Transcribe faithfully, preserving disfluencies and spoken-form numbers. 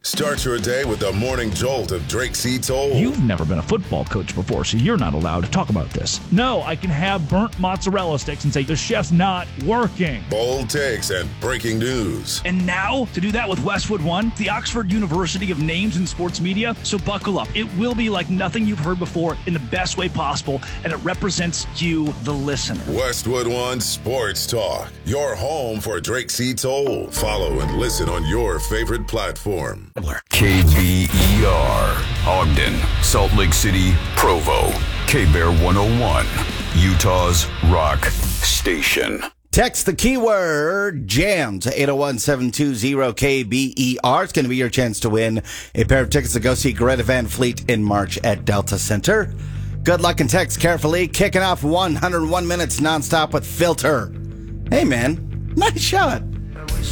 Start your day with the morning jolt of Drake C. Toll. You've never been a football coach before, so you're not allowed to talk about this. No, I can have burnt mozzarella sticks and say the chef's not working. Bold takes and breaking news. And now, to do that with Westwood One, the Oxford University of names in sports media. So buckle up. It will be like nothing you've heard before in the best way possible, and it represents you, the listener. Westwood One Sports Talk, your home for Drake C. Toll. Follow and listen on your favorite platform. K B E R, Ogden, Salt Lake City, Provo, K-Bear one oh one, Utah's rock station. Text the keyword JAM to eight oh one, seven two zero, K B E R. It's going to be your chance to win a pair of tickets to go see Greta Van Fleet in March at Delta Center. Good luck and text carefully. Kicking off one hundred one minutes nonstop with Filter. Hey, man, nice shot.